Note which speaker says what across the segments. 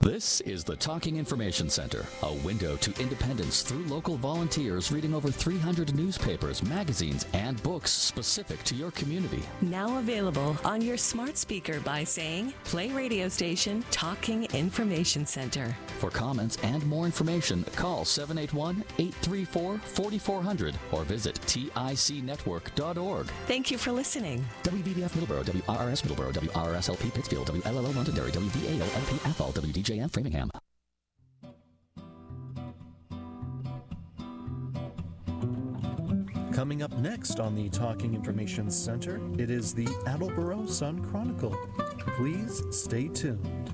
Speaker 1: This is the Talking Information Center, a window to independence through local volunteers reading over 300 newspapers, magazines, and books specific to your community.
Speaker 2: Now available on your smart speaker by saying, play radio station Talking Information Center.
Speaker 1: For comments and more information, call 781-834-4400 or visit ticnetwork.org.
Speaker 2: Thank you for listening.
Speaker 1: WVDF Middleborough, WRRS Middleborough, WRSLP Pittsfield, WLLO Londonderry, WVAO-LP Athol, WDJM Framingham.
Speaker 3: Coming up next on the Talking Information Center, it is the Attleboro Sun Chronicle. Please stay tuned.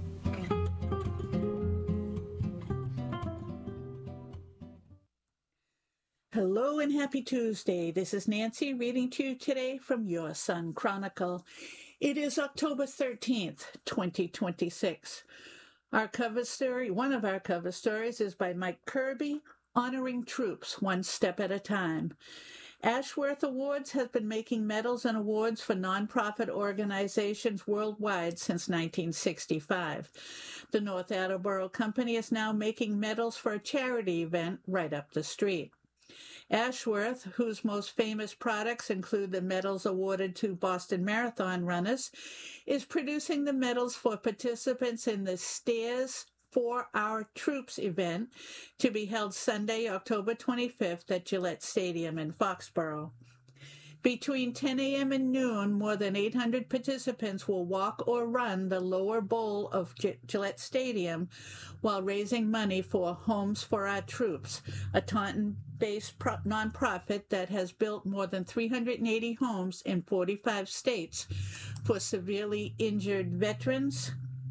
Speaker 4: Hello and happy Tuesday. This is Nancy reading to you today from your Sun Chronicle. It is October 13th, 2026. Our cover story, one of our cover stories, is by Mike Kirby, Honoring Troops One Step at a Time. Ashworth Awards has been making medals and awards for nonprofit organizations worldwide since 1965. The North Attleboro Company is now making medals for a charity event right up the street. Ashworth, whose most famous products include the medals awarded to Boston Marathon runners, is producing the medals for participants in the Stairs for Our Troops event to be held Sunday, October 25th at Gillette Stadium in Foxborough. Between 10 a.m. and noon, more than 800 participants will walk or run the lower bowl of Gillette while raising money for Homes for Our Troops, a Taunton-based nonprofit that has built more than 380 homes in 45 states for severely injured veterans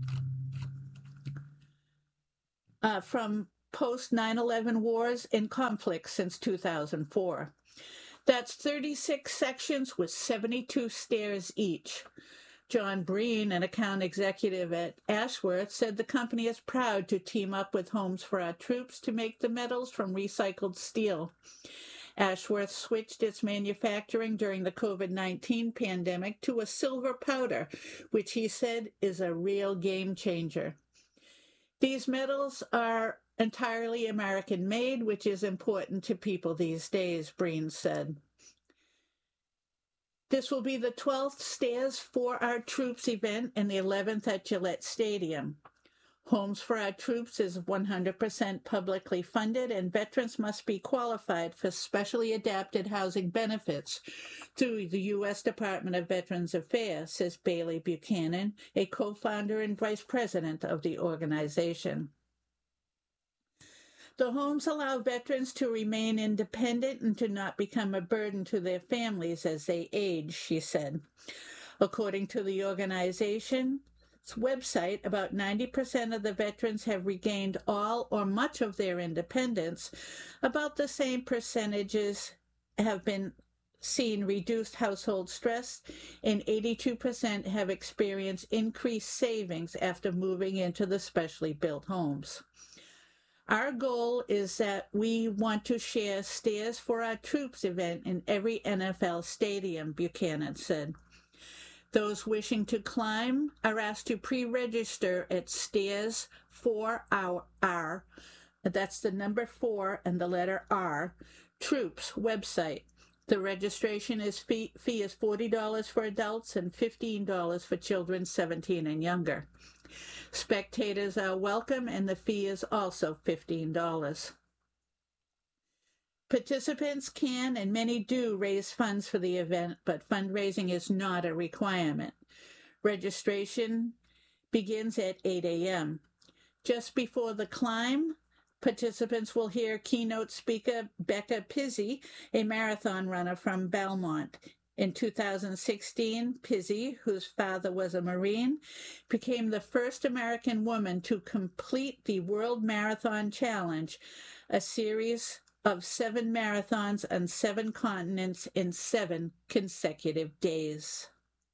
Speaker 4: from post-9/11 wars and conflicts since 2004. That's 36 sections with 72 stairs each. John Breen, an account executive at Ashworth, said the company is proud to team up with Homes for Our Troops to make the medals from recycled steel. Ashworth switched its manufacturing during the COVID-19 pandemic to a silver powder, which he said is a real game changer. These medals are entirely American-made, which is important to people these days, Breen said. This will be the 12th Stairs for Our Troops event and the 11th at Gillette Stadium. Homes for Our Troops is 100% publicly funded, and veterans must be qualified for specially adapted housing benefits through the U.S. Department of Veterans Affairs, says Bailey Buchanan, a co-founder and vice president of the organization. The homes allow veterans to remain independent and to not become a burden to their families as they age, she said. According to the organization's website, about 90% of the veterans have regained all or much of their independence. About the same percentages have been seen reduced household stress, and 82% have experienced increased savings after moving into the specially built homes. Our goal is that we want to share Stairs for Our Troops event in every NFL stadium, Buchanan said. Those wishing to climb are asked to pre-register at Stairs for Our, that's the number 4 and the letter R, Troops website. The registration fee is $40 for adults and $15 for children 17 and younger. Spectators are welcome, and the fee is also $15. Participants can, and many do, raise funds for the event, but fundraising is not a requirement. Registration begins at 8 a.m. Just before the climb, participants will hear keynote speaker Becca Pizzi, a marathon runner from Belmont. In 2016, Pizzi, whose father was a Marine, became the first American woman to complete the World Marathon Challenge, a series of 7 marathons on 7 continents in 7 consecutive days.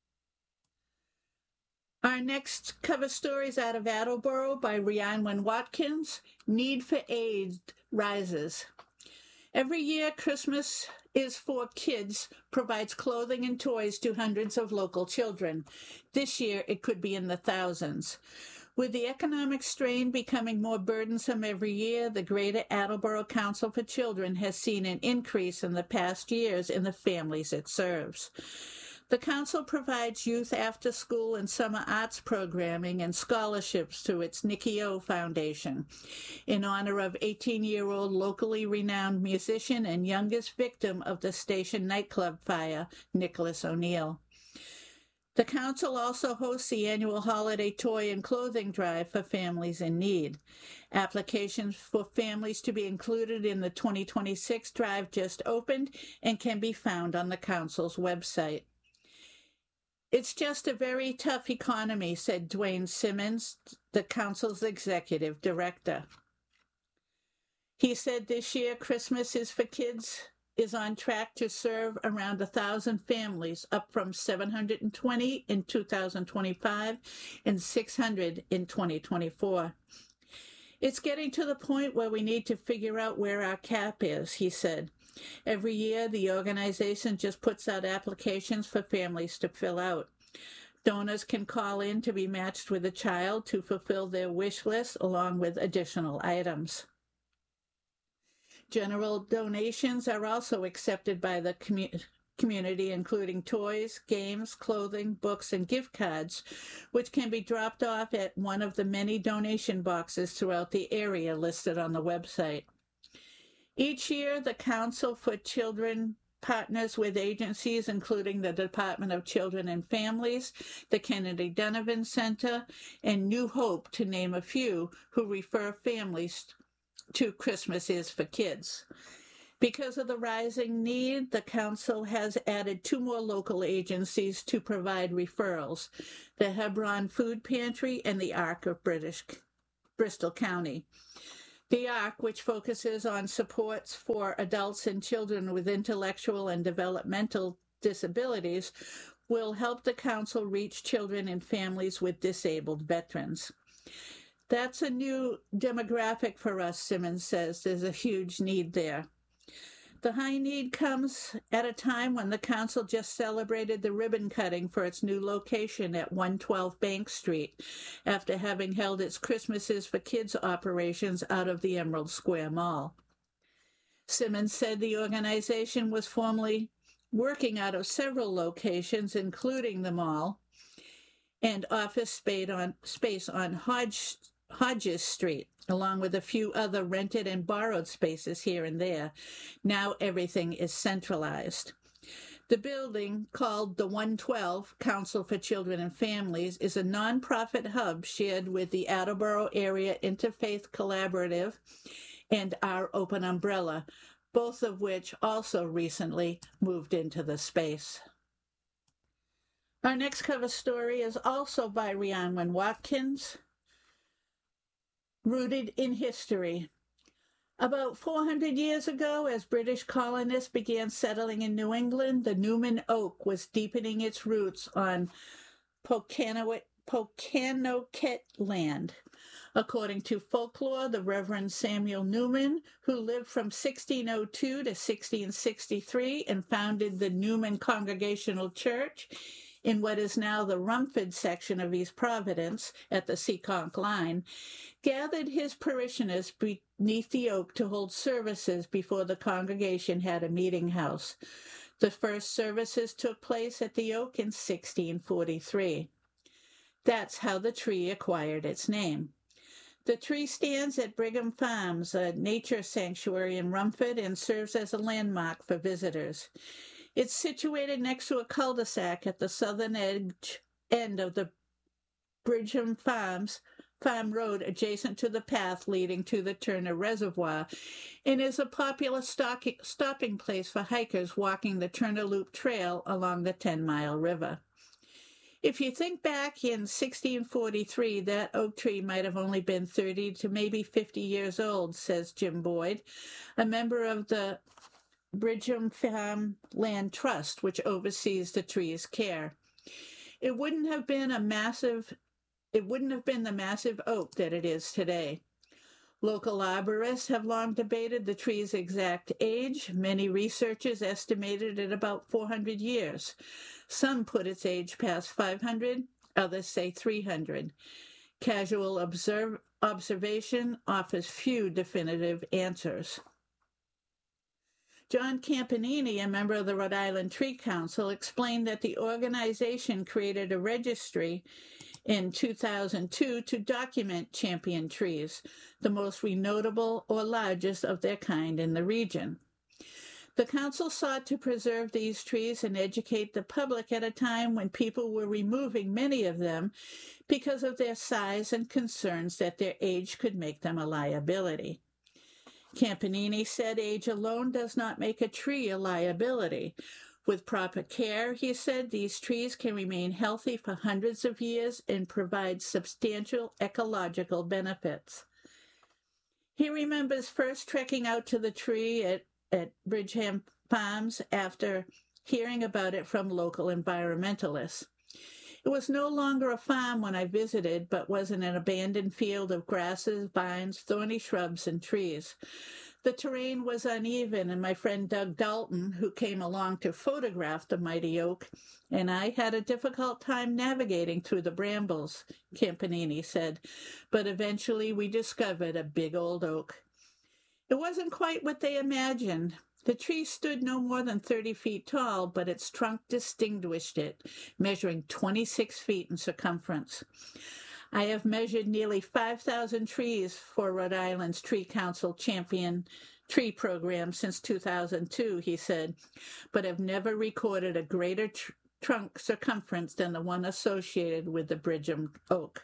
Speaker 4: Our next cover story is out of Attleboro by Rhiannon Watkins. Need for Aid rises. Every year, Christmas is for Kids provides clothing and toys to hundreds of local children. This year, it could be in the thousands. With the economic strain becoming more burdensome every year, the Greater Attleboro Council for Children has seen an increase in the past years in the families it serves. The council provides youth after-school and summer arts programming and scholarships through its Nicky O Foundation in honor of 18-year-old locally renowned musician and youngest victim of the station nightclub fire, Nicholas O'Neill. The council also hosts the annual holiday toy and clothing drive for families in need. Applications for families to be included in the 2026 drive just opened and can be found on the council's website. It's just a very tough economy, said Dwayne Simmons, the council's executive director. He said this year Christmas is for Kids is on track to serve around 1,000 families, up from 720 in 2025 and 600 in 2024. It's getting to the point where we need to figure out where our cap is, he said. Every year, the organization just puts out applications for families to fill out. Donors can call in to be matched with a child to fulfill their wish list along with additional items. General donations are also accepted by the community, including toys, games, clothing, books, and gift cards, which can be dropped off at one of the many donation boxes throughout the area listed on the website. Each year, the Council for Children partners with agencies including the Department of Children and Families, the Kennedy Donovan Center, and New Hope, to name a few, who refer families to Christmas is for Kids. Because of the rising need, the council has added 2 more local agencies to provide referrals, the Hebron Food Pantry and the ARC of Bristol County. The ARC, which focuses on supports for adults and children with intellectual and developmental disabilities, will help the council reach children and families with disabled veterans. That's a new demographic for us, Simmons says. There's a huge need there. The high need comes at a time when the council just celebrated the ribbon cutting for its new location at 112 Bank Street, after having held its Christmases for Kids operations out of the Emerald Square Mall. Simmons said the organization was formerly working out of several locations, including the mall and office space on Hodges Street, along with a few other rented and borrowed spaces here and there. Now everything is centralized. The building, called the 112 Council for Children and Families, is a nonprofit hub shared with the Attleboro Area Interfaith Collaborative and Our Open Umbrella, both of which also recently moved into the space. Our next cover story is also by Rhiannon Watkins. Rooted in history. About 400 years ago, as British colonists began settling in New England, the Newman oak was deepening its roots on Pokanoket land. According to folklore, the Reverend Samuel Newman, who lived from 1602 to 1663 and founded the Newman Congregational Church in what is now the Rumford section of East Providence at the Seekonk line, gathered his parishioners beneath the oak to hold services before the congregation had a meeting house. The first services took place at the oak in 1643. That's how the tree acquired its name. The tree stands at Brigham Farms, a nature sanctuary in Rumford, and serves as a landmark for visitors. It's situated next to a cul-de-sac at the southern end of the Brigham Farm Road, adjacent to the path leading to the Turner Reservoir, and is a popular stopping place for hikers walking the Turner Loop Trail along the 10-Mile River. If you think back in 1643, that oak tree might have only been 30 to maybe 50 years old, says Jim Boyd, a member of the Brigham Farm Land Trust, which oversees the tree's care. It wouldn't have been the massive oak that it is today. Local arborists have long debated the tree's exact age. Many researchers estimated it about 400 years. Some put its age past 500, others say 300. Casual observation offers few definitive answers. John Campanini, a member of the Rhode Island Tree Council, explained that the organization created a registry in 2002 to document champion trees, the most notable or largest of their kind in the region. The council sought to preserve these trees and educate the public at a time when people were removing many of them because of their size and concerns that their age could make them a liability. Campanini said age alone does not make a tree a liability. With proper care, he said, these trees can remain healthy for hundreds of years and provide substantial ecological benefits. He remembers first trekking out to the tree at Bridgham Farms after hearing about it from local environmentalists. It was no longer a farm when I visited, but was an abandoned field of grasses, vines, thorny shrubs, and trees. The terrain was uneven, and my friend Doug Dalton, who came along to photograph the mighty oak, and I had a difficult time navigating through the brambles, Campanini said, but eventually we discovered a big old oak. It wasn't quite what they imagined. The tree stood no more than 30 feet tall, but its trunk distinguished it, measuring 26 feet in circumference. I have measured nearly 5,000 trees for Rhode Island's Tree Council Champion Tree Program since 2002, he said, but have never recorded a greater trunk circumference than the one associated with the Bridgham oak.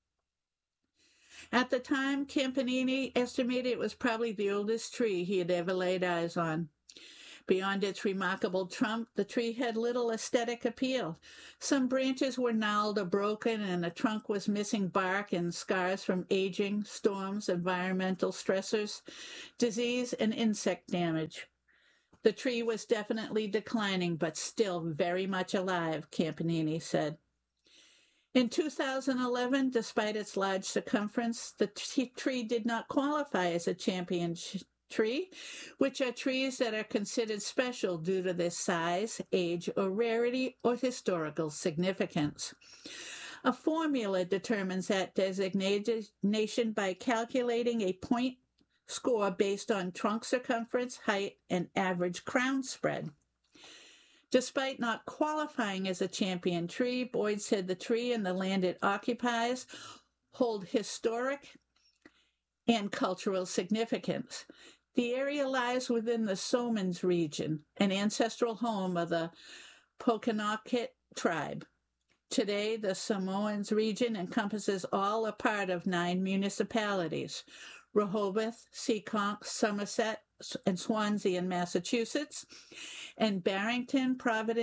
Speaker 4: At the time, Campanini estimated it was probably the oldest tree he had ever laid eyes on. Beyond its remarkable trunk, the tree had little aesthetic appeal. Some branches were gnarled or broken, and the trunk was missing bark and scars from aging, storms, environmental stressors, disease, and insect damage. The tree was definitely declining, but still very much alive, Campanini said. In 2011, despite its large circumference, the tree did not qualify as a champion tree, which are trees that are considered special due to their size, age, or rarity, or historical significance. A formula determines that designation by calculating a point score based on trunk circumference, height, and average crown spread. Despite not qualifying as a champion tree, Boyd said the tree and the land it occupies hold historic and cultural significance. The area lies within the Somans region, an ancestral home of the Pokanoket tribe. Today, the Samoans region encompasses all or part of 9 municipalities: Rehoboth, Seekonk, Somerset, and Swansea in Massachusetts, and Barrington,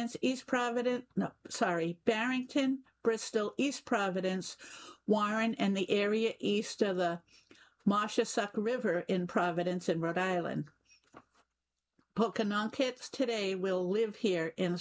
Speaker 4: Bristol, East Providence, Warren, and the area east of the Moshassuck River in Providence in Rhode Island. Pokanokets today still live here in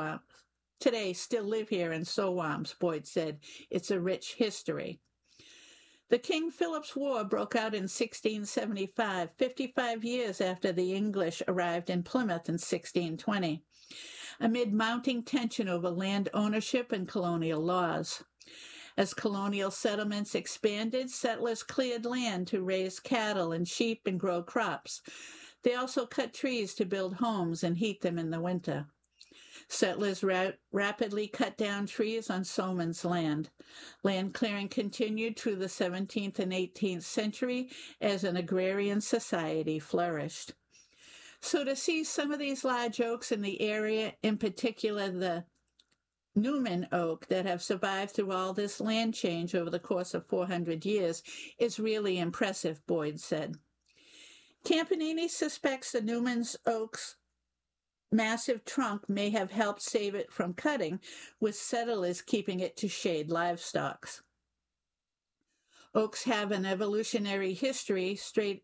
Speaker 4: Sowams, Boyd said. It's a rich history. The King Philip's War broke out in 1675, 55 years after the English arrived in Plymouth in 1620, amid mounting tension over land ownership and colonial laws. As colonial settlements expanded, settlers cleared land to raise cattle and sheep and grow crops. They also cut trees to build homes and heat them in the winter. Settlers rapidly cut down trees on Somans land. Land clearing continued through the 17th and 18th century as an agrarian society flourished. So to see some of these large oaks in the area, in particular the Newman oak, that have survived through all this land change over the course of 400 years, is really impressive, Boyd said. Campanini suspects the Newman's oak's massive trunk may have helped save it from cutting, with settlers keeping it to shade livestock. Oaks have an evolutionary history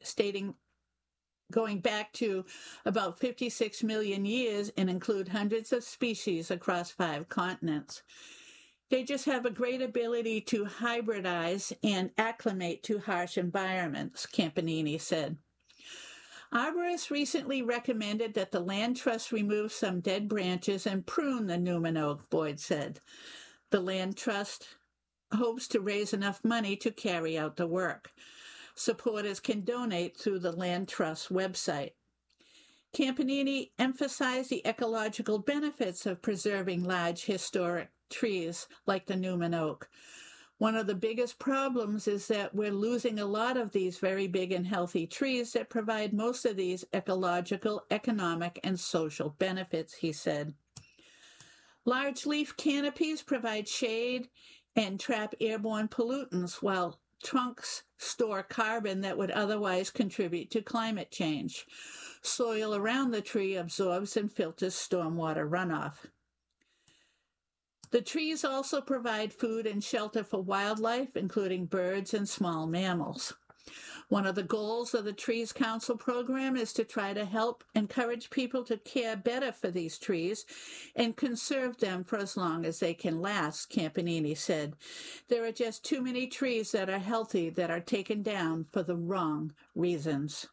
Speaker 4: going back to about 56 million years and include hundreds of species across 5 continents. They just have a great ability to hybridize and acclimate to harsh environments, Campanini said. Arborists recently recommended that the Land Trust remove some dead branches and prune the Newman oak, Boyd said. The Land Trust hopes to raise enough money to carry out the work. Supporters can donate through the Land Trust website. Campanini emphasized the ecological benefits of preserving large historic trees like the Newman oak. One of the biggest problems is that we're losing a lot of these very big and healthy trees that provide most of these ecological, economic, and social benefits, he said. Large leaf canopies provide shade and trap airborne pollutants, while trunks store carbon that would otherwise contribute to climate change. Soil around the tree absorbs and filters stormwater runoff. The trees also provide food and shelter for wildlife, including birds and small mammals. One of the goals of the Trees Council program is to try to help encourage people to care better for these trees and conserve them for as long as they can last, Campanini said. There are just too many trees that are healthy that are taken down for the wrong reasons.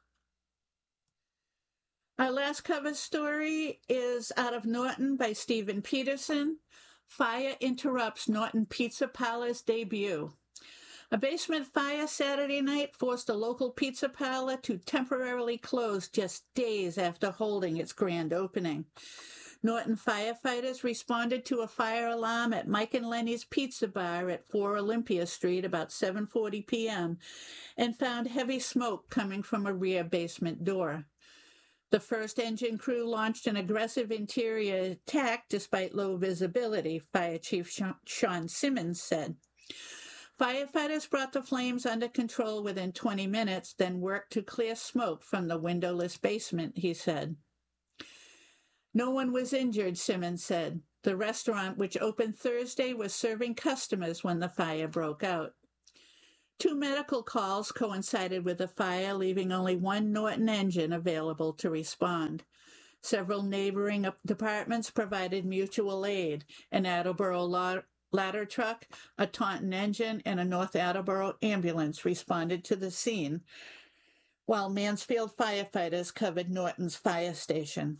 Speaker 4: Our last cover story is out of Norton by Stephen Peterson. Fire interrupts Norton Pizza Parlor's debut. A basement fire Saturday night forced a local pizza parlor to temporarily close just days after holding its grand opening. Norton firefighters responded to a fire alarm at Mike and Lenny's Pizza Bar at 4 Olympia Street about 7:40 p.m. and found heavy smoke coming from a rear basement door. The first engine crew launched an aggressive interior attack despite low visibility, Fire Chief Sean Simmons said. Firefighters brought the flames under control within 20 minutes, then worked to clear smoke from the windowless basement, he said. No one was injured, Simmons said. The restaurant, which opened Thursday, was serving customers when the fire broke out. 2 medical calls coincided with the fire, leaving only one Norton engine available to respond. Several neighboring departments provided mutual aid. An Attleboro ladder truck, a Taunton engine, and a North Attleboro ambulance responded to the scene, while Mansfield firefighters covered Norton's fire station.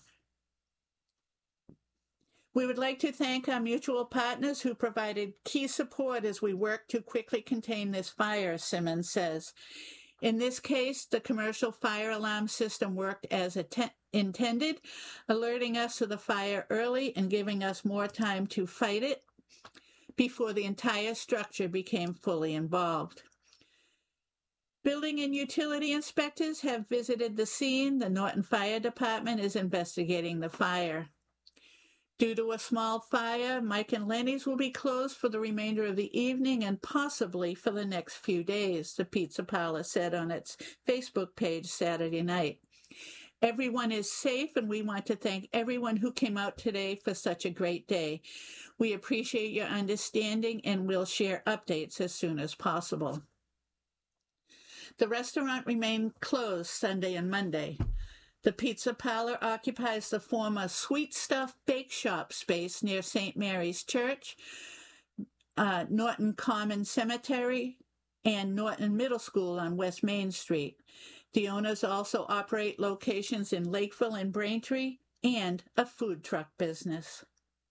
Speaker 4: We would like to thank our mutual partners who provided key support as we work to quickly contain this fire, Simmons says. In this case, the commercial fire alarm system worked as intended, alerting us to the fire early and giving us more time to fight it before the entire structure became fully involved. Building and utility inspectors have visited the scene. The Norton Fire Department is investigating the fire. Due to a small fire, Mike and Lenny's will be closed for the remainder of the evening and possibly for the next few days, the pizza parlor said on its Facebook page Saturday night. Everyone is safe, and we want to thank everyone who came out today for such a great day. We appreciate your understanding, and we'll share updates as soon as possible. The restaurant remained closed Sunday and Monday. The pizza parlor occupies the former Sweet Stuff Bake Shop space near St. Mary's Church, Norton Common Cemetery, and Norton Middle School on West Main Street. The owners also operate locations in Lakeville and Braintree and a food truck business.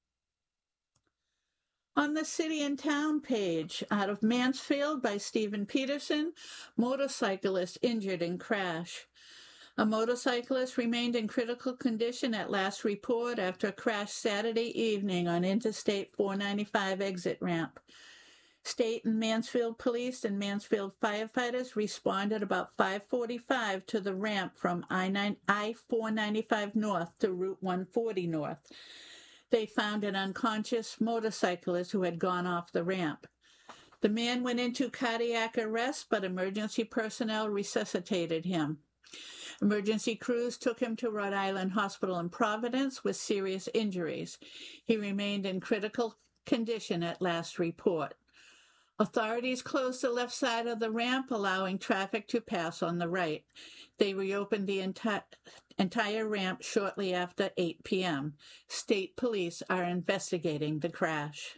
Speaker 4: On the City and Town page, out of Mansfield by Stephen Peterson, motorcyclist injured in crash. A motorcyclist remained in critical condition at last report after a crash Saturday evening on Interstate 495 exit ramp. State and Mansfield police and Mansfield firefighters responded about 5:45 to the ramp from I-495 North to Route 140 North. They found an unconscious motorcyclist who had gone off the ramp. The man went into cardiac arrest, but emergency personnel resuscitated him. Emergency crews took him to Rhode Island Hospital in Providence with serious injuries. He remained in critical condition at last report. Authorities closed the left side of the ramp, allowing traffic to pass on the right. They reopened the entire ramp shortly after 8 p.m. State police are investigating the crash.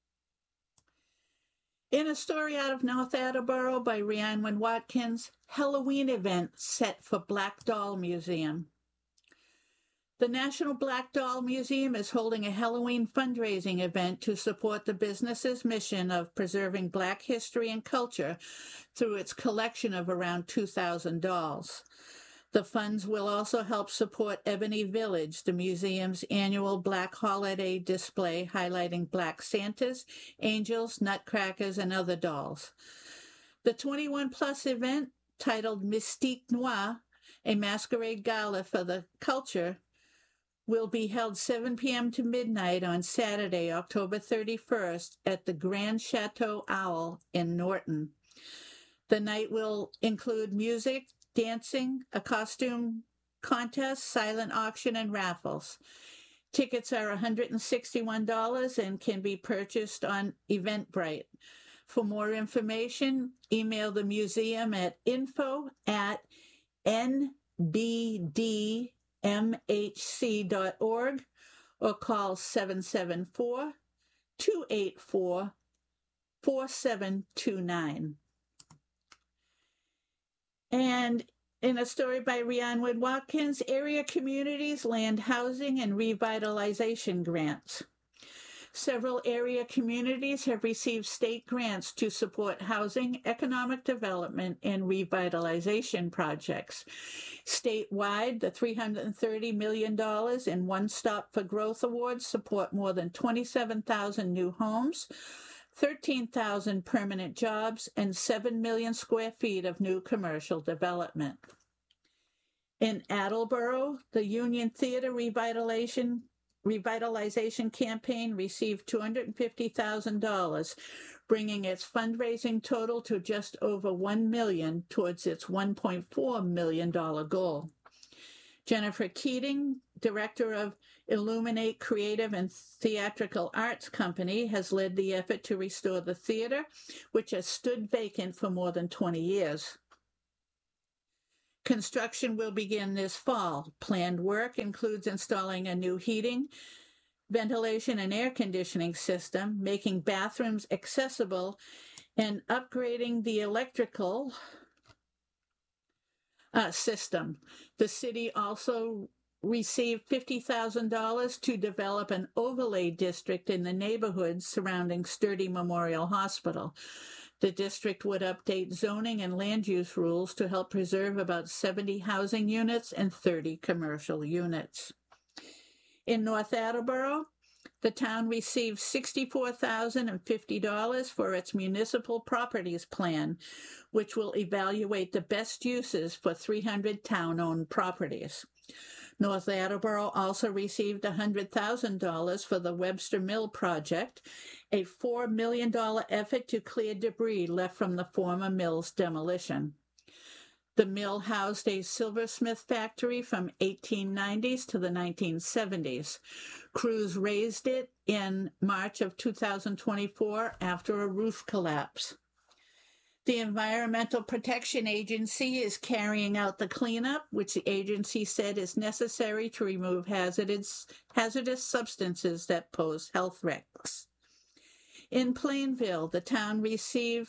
Speaker 4: In a story out of North Attleboro by Rhiannon Watkins, Halloween event set for Black Doll Museum. The National Black Doll Museum is holding a Halloween fundraising event to support the business's mission of preserving Black history and culture through its collection of around 2,000 dolls. The funds will also help support Ebony Village, the museum's annual Black holiday display highlighting Black Santas, angels, nutcrackers, and other dolls. The 21-plus event, titled Mystique Noir, a masquerade gala for the culture, will be held 7 p.m. to midnight on Saturday, October 31st at the Grand Chateau Owl in Norton. The night will include music, dancing, a costume contest, silent auction, and raffles. Tickets are $161 and can be purchased on Eventbrite. For more information, email the museum at info@nbdmhc.org or call 774-284-4729. And in a story by Rianne Wood Watkins, area communities land housing and revitalization grants. Several area communities have received state grants to support housing, economic development, and revitalization projects. Statewide, the $330 million in One Stop for Growth awards support more than 27,000 new homes, 13,000 permanent jobs, and 7 million square feet of new commercial development. In Attleboro, the Union Theater Revitalization campaign received $250,000, bringing its fundraising total to just over $1 million towards its $1.4 million goal. Jennifer Keating, director of Illuminate Creative and Theatrical Arts Company, has led the effort to restore the theater, which has stood vacant for more than 20 years. Construction will begin this fall. Planned work includes installing a new heating, ventilation, and air conditioning system, making bathrooms accessible, and upgrading the electrical system. The city also received $50,000 to develop an overlay district in the neighborhoods surrounding Sturdy Memorial Hospital. The district would update zoning and land use rules to help preserve about 70 housing units and 30 commercial units. In North Attleboro, the town received $64,050 for its municipal properties plan, which will evaluate the best uses for 300 town-owned properties. North Attleboro also received $100,000 for the Webster Mill project, a $4 million effort to clear debris left from the former mill's demolition. The mill housed a silversmith factory from 1890s to the 1970s. Crews raised it in March of 2024 after a roof collapse. The Environmental Protection Agency is carrying out the cleanup, which the agency said is necessary to remove hazardous substances that pose health risks. In Plainville, the town received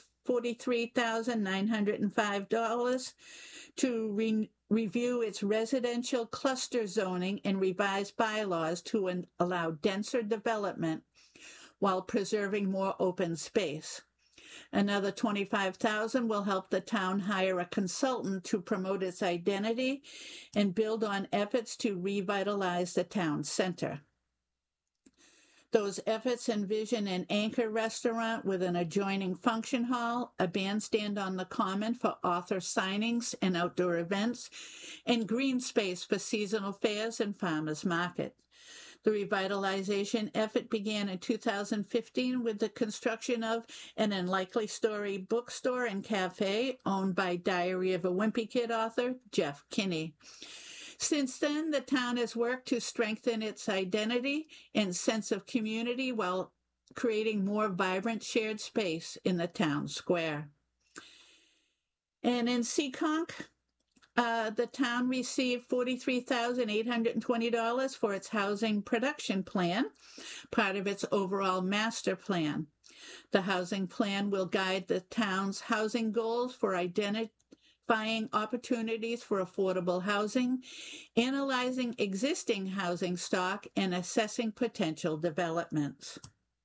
Speaker 4: $43,905 to review its residential cluster zoning and revise bylaws to allow denser development while preserving more open space. Another $25,000 will help the town hire a consultant to promote its identity and build on efforts to revitalize the town center. Those efforts envision an anchor restaurant with an adjoining function hall, a bandstand on the common for author signings and outdoor events, and green space for seasonal fairs and farmers market. The revitalization effort began in 2015 with the construction of an unlikely story bookstore and cafe owned by Diary of a Wimpy Kid author Jeff Kinney. Since then, the town has worked to strengthen its identity and sense of community while creating more vibrant shared space in the town square. And in Seekonk, the town received $43,820 for its housing production plan, part of its overall master plan. The housing plan will guide the town's housing goals for identifying opportunities for affordable housing, analyzing existing housing stock, and assessing potential developments.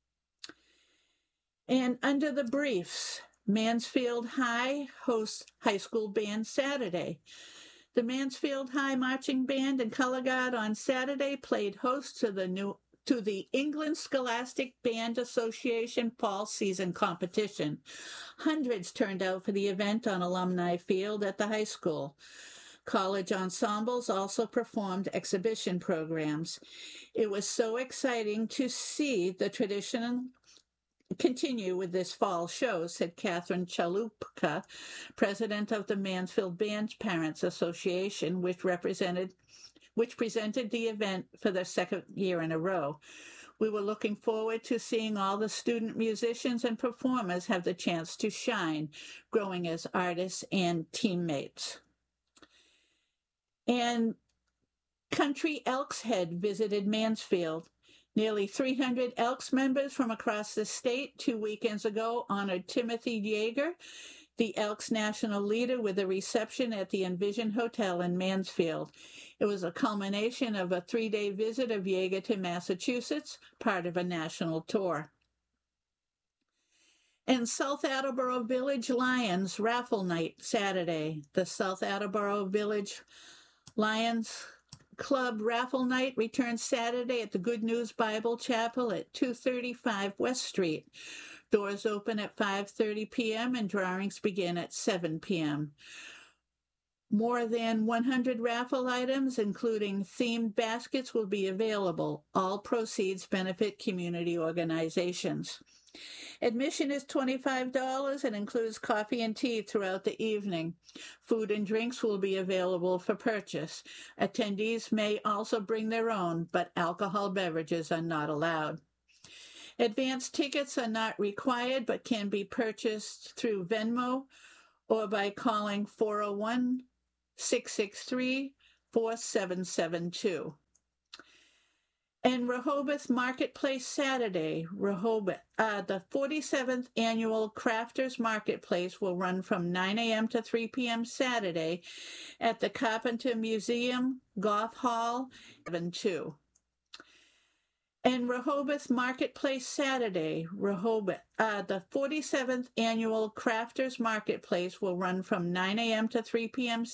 Speaker 4: And under the briefs, Mansfield High hosts high school band Saturday. The Mansfield High Marching Band and Color Guard on Saturday played host to the England Scholastic Band Association Fall Season Competition. Hundreds turned out for the event on Alumni Field at the high school. College ensembles also performed exhibition programs. It was so exciting to see the tradition continue with this fall show, said Catherine Chalupka, president of the Mansfield Band Parents Association, which presented the event for the second year in a row. We were looking forward to seeing all the student musicians and performers have the chance to shine, growing as artists and teammates. And Country Elks Head visited Mansfield. Nearly 300 Elks members from across the state 2 weekends ago honored Timothy Yeager, the Elks national leader, with a reception at the Envision Hotel in Mansfield. It was a culmination of a 3-day visit of Yeager to Massachusetts, part of a national tour. And South Attleboro Village Lions Raffle Night Saturday. The South Attleboro Village Lions Club Raffle Night returns Saturday at the Good News Bible Chapel at 235 West Street. Doors open at 5:30 p.m. and drawings begin at 7 p.m. More than 100 raffle items, including themed baskets, will be available. All proceeds benefit community organizations. Admission is $25 and includes coffee and tea throughout the evening. Food and drinks will be available for purchase. Attendees may also bring their own, but alcohol beverages are not allowed. Advance tickets are not required, but can be purchased through Venmo or by calling 401-663-4772. And Rehoboth Marketplace Saturday, Rehoboth. The 47th Annual Crafters Marketplace will run from 9 a.m. to 3 p.m. Saturday at the Carpenter Museum, Goff Hall, 7-2. And Rehoboth Marketplace Saturday, Rehoboth. The 47th Annual Crafters Marketplace will run from 9 a.m. to 3 p.m.